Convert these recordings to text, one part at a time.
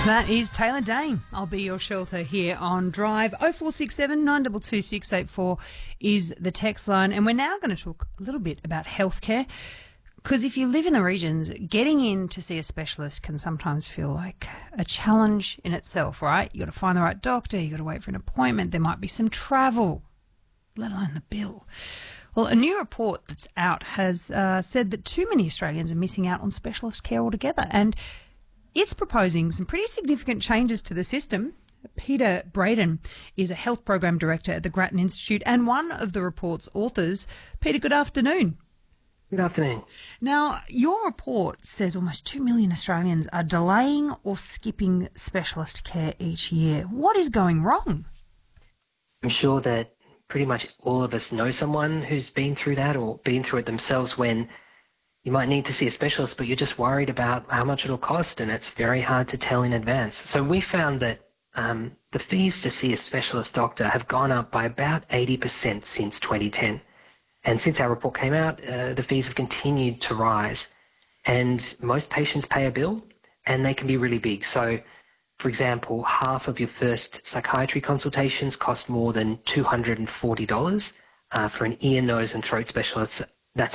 That is Taylor Dane. I'll be your shelter here on Drive. 0467 922 684 is the text line. And we're now going to talk a little bit about healthcare, because if you live in the regions, getting in to see a specialist can sometimes feel like a challenge in itself, right? You got to find the right doctor, you got to wait for an appointment, there might be some travel, let alone the bill. Well, a new report that's out has said that too many Australians are missing out on specialist care altogether, and it's proposing some pretty significant changes to the system. Peter Braden is a health program director at the Grattan Institute and one of the report's authors. Peter, good afternoon. Good afternoon. Now, your report says almost 2 million Australians are delaying or skipping specialist care each year. What is going wrong? I'm sure that pretty much all of us know someone who's been through that or been through it themselves, when you might need to see a specialist, but you're just worried about how much it'll cost, and it's very hard to tell in advance. So we found that the fees to see a specialist doctor have gone up by about 80% since 2010. And since our report came out, the fees have continued to rise. And most patients pay a bill, and they can be really big. So, for example, half of your first psychiatry consultations cost more than $240. For an ear, nose and throat specialist, that's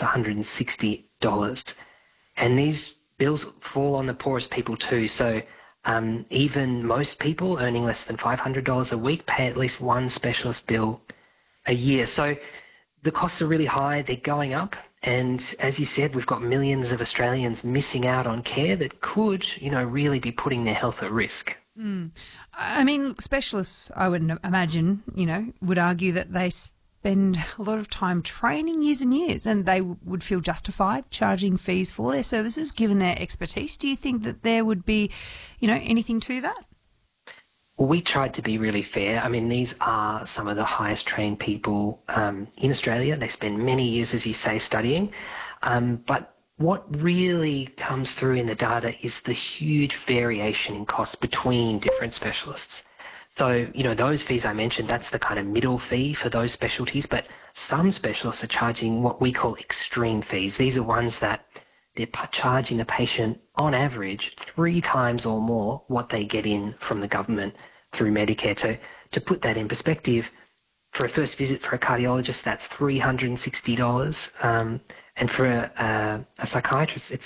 $160. And these bills fall on the poorest people too. So even most people earning less than $500 a week pay at least one specialist bill a year. So the costs are really high, they're going up. And as you said, we've got millions of Australians missing out on care that could, really be putting their health at risk. I mean, specialists, I would imagine, would argue that they spend a lot of time training years and years, and they would feel justified charging fees for their services given their expertise. Do you think that there would be, anything to that? Well, we tried to be really fair. I mean, these are some of the highest trained people in Australia. They spend many years, as you say, studying. But what really comes through in the data is the huge variation in costs between different specialists. So, those fees I mentioned, that's the kind of middle fee for those specialties, but some specialists are charging what we call extreme fees. These are ones that they're charging a patient on average 3 times or more what they get in from the government through Medicare. To put that in perspective, for a first visit for a cardiologist, that's $360. And for a psychiatrist, it's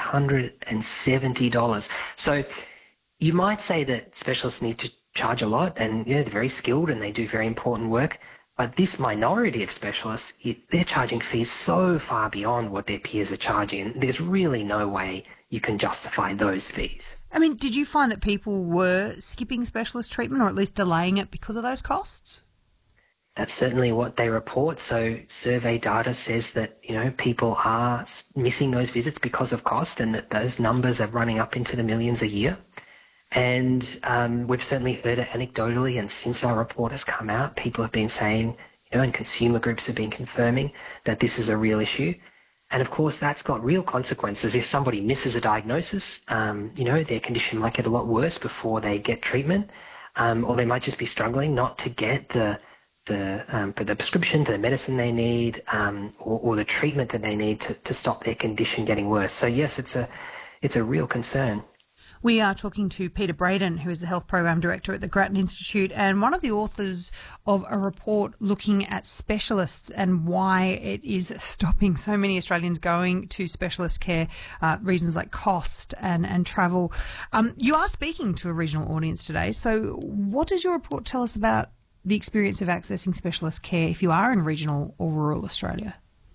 $670. So you might say that specialists need to charge a lot, and they're very skilled and they do very important work. But this minority of specialists, they're charging fees so far beyond what their peers are charging. There's really no way you can justify those fees. I mean, did you find that people were skipping specialist treatment or at least delaying it because of those costs? That's certainly what they report. So survey data says that, people are missing those visits because of cost, and that those numbers are running up into the millions a year. And we've certainly heard it anecdotally, and since our report has come out, people have been saying, and consumer groups have been confirming that this is a real issue. And of course, that's got real consequences. If somebody misses a diagnosis, their condition might get a lot worse before they get treatment, or they might just be struggling not to get the prescription for the medicine they need, or the treatment that they need to stop their condition getting worse. So yes, it's a real concern. We are talking to Peter Braden, who is the Health Program Director at the Grattan Institute and one of the authors of a report looking at specialists and why it is stopping so many Australians going to specialist care, reasons like cost and travel. You are speaking to a regional audience today, so what does your report tell us about the experience of accessing specialist care if you are in regional or rural Australia?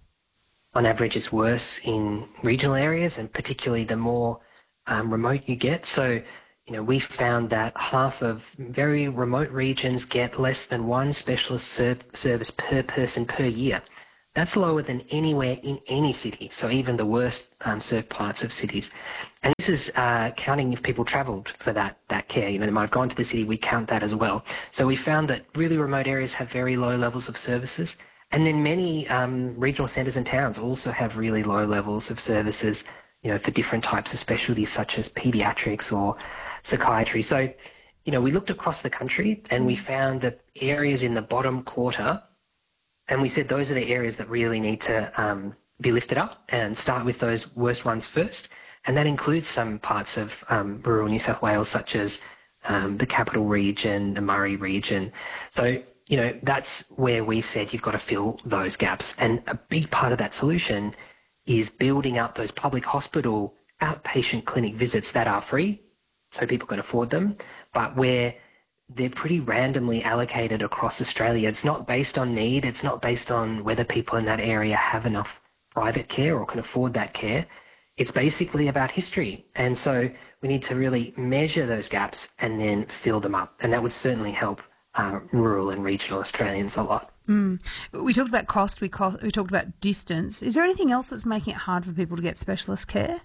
On average, it's worse in regional areas, and particularly the more remote you get. So, we found that half of very remote regions get less than one specialist service per person per year. That's lower than anywhere in any city, so even the worst served parts of cities. And this is counting if people travelled for that care. They might have gone to the city, we count that as well. So we found that really remote areas have very low levels of services. And then many regional centres and towns also have really low levels of services, for different types of specialties such as paediatrics or psychiatry. So, we looked across the country and we found that areas in the bottom quarter, and we said those are the areas that really need to be lifted up, and start with those worst ones first. And that includes some parts of rural New South Wales, such as the Capital Region, the Murray region. So, that's where we said you've got to fill those gaps. And a big part of that solution is building up those public hospital outpatient clinic visits that are free, so people can afford them, but where they're pretty randomly allocated across Australia. It's not based on need. It's not based on whether people in that area have enough private care or can afford that care. It's basically about history. And so we need to really measure those gaps and then fill them up. And that would certainly help rural and regional Australians a lot. We talked about cost. We talked about distance. Is there anything else that's making it hard for people to get specialist care?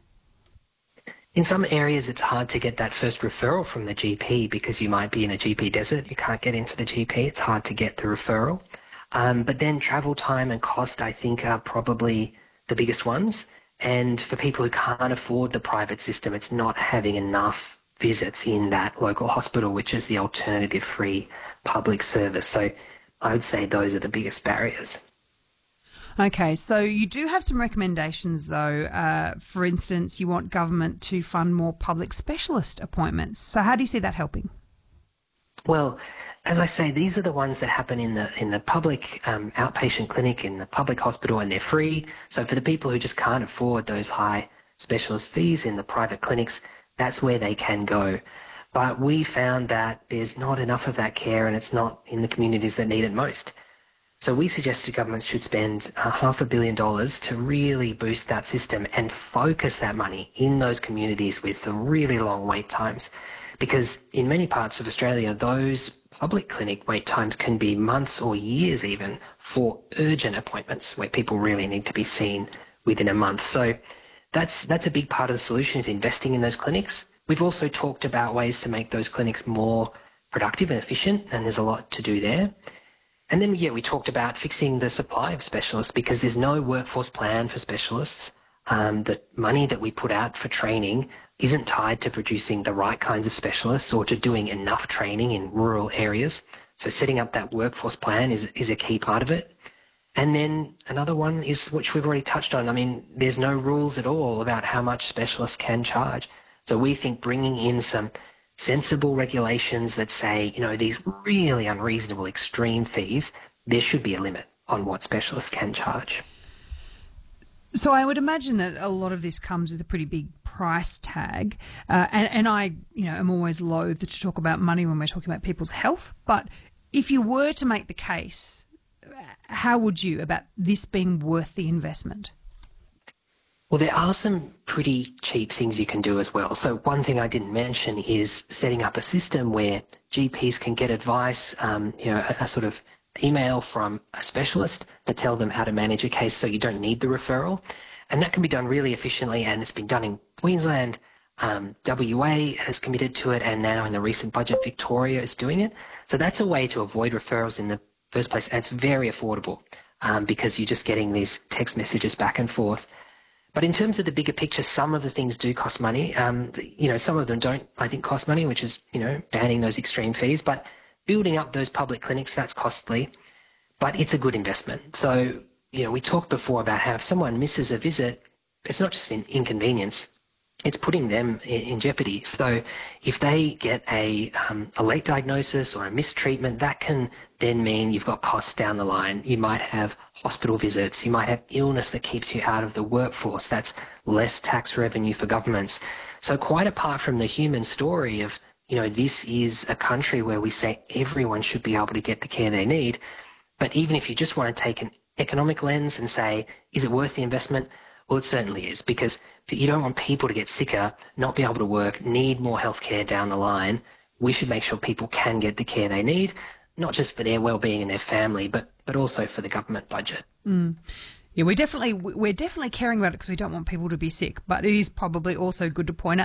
In some areas, it's hard to get that first referral from the GP because you might be in a GP desert. You can't get into the GP. It's hard to get the referral. But then travel time and cost, I think, are probably the biggest ones. And for people who can't afford the private system, it's not having enough visits in that local hospital, which is the alternative free public service. So I would say those are the biggest barriers. Okay, so you do have some recommendations, though. For instance, you want government to fund more public specialist appointments. So how do you see that helping? Well, as I say, these are the ones that happen in the public outpatient clinic, in the public hospital, and they're free. So for the people who just can't afford those high specialist fees in the private clinics, that's where they can go. But we found that there's not enough of that care, and it's not in the communities that need it most. So we suggested governments should spend $500 million to really boost that system and focus that money in those communities with the really long wait times. Because in many parts of Australia, those public clinic wait times can be months or years even for urgent appointments where people really need to be seen within a month. So that's a big part of the solution, is investing in those clinics. We've also talked about ways to make those clinics more productive and efficient, and there's a lot to do there. And then, we talked about fixing the supply of specialists because there's no workforce plan for specialists. The money that we put out for training isn't tied to producing the right kinds of specialists or to doing enough training in rural areas. So setting up that workforce plan is a key part of it. And then another one is, which we've already touched on, I mean, there's no rules at all about how much specialists can charge. So we think bringing in some sensible regulations that say, these really unreasonable extreme fees, there should be a limit on what specialists can charge. So I would imagine that a lot of this comes with a pretty big price tag. And I, am always loath to talk about money when we're talking about people's health. But if you were to make the case, how would you about this being worth the investment? Well, there are some pretty cheap things you can do as well. So one thing I didn't mention is setting up a system where GPs can get advice, a sort of email from a specialist to tell them how to manage a case so you don't need the referral. And that can be done really efficiently, and it's been done in Queensland. WA has committed to it, and now in the recent budget, Victoria is doing it. So that's a way to avoid referrals in the first place, and it's very affordable because you're just getting these text messages back and forth. But in terms of the bigger picture, some of the things do cost money. Some of them don't, I think, cost money, which is, banning those extreme fees. But building up those public clinics, that's costly, but it's a good investment. So, we talked before about how if someone misses a visit, it's not just an inconvenience, it's putting them in jeopardy. So if they get a late diagnosis or a mistreatment, that can then mean you've got costs down the line. You might have hospital visits. You might have illness that keeps you out of the workforce. That's less tax revenue for governments. So quite apart from the human story of, this is a country where we say everyone should be able to get the care they need. But even if you just want to take an economic lens and say, is it worth the investment? Well, it certainly is, because you don't want people to get sicker, not be able to work, need more healthcare down the line. We should make sure people can get the care they need, not just for their well-being and their family, but also for the government budget. Yeah, we're definitely caring about it because we don't want people to be sick, but it is probably also good to point out